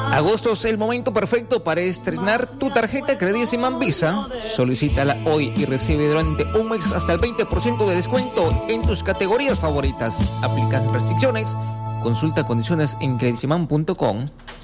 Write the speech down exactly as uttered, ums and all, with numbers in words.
Agosto es el momento perfecto para estrenar tu tarjeta Crediciman Visa. Solicítala hoy y recibe durante un mes hasta el veinte por ciento de descuento en tus categorías favoritas. Aplicas restricciones. Consulta condiciones en crediciman punto com.